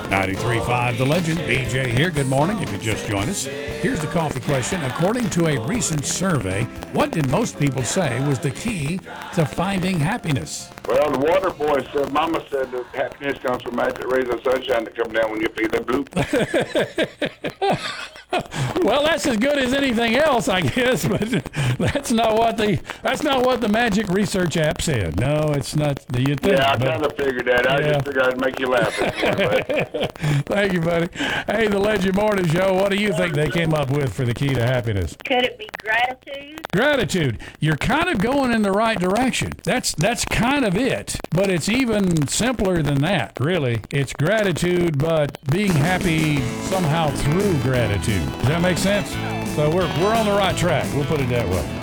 93.5 The Legend, BJ here. Good morning. If you just joined us, here's the coffee question. According to a recent survey, what did most people say was the key to finding happiness? Well, the water boy said, Mama said that happiness comes from magic rays of sunshine that come down when you feel the blue. Well, that's as good as anything else, I guess, but that's not what the Magic Research app said. No, it's not. Do you think? Yeah, I kind of figured that. I just figured I'd make you laugh. Thank you, buddy. Hey, the Legend Morning Show, what do you think they came up with for the key to happiness? Could it be gratitude? Gratitude. You're kind of going in the right direction. That's kind of it, but it's even simpler than that, really. It's gratitude, but being happy somehow through gratitude. Does that make sense? So we're on the right track. We'll put it that way.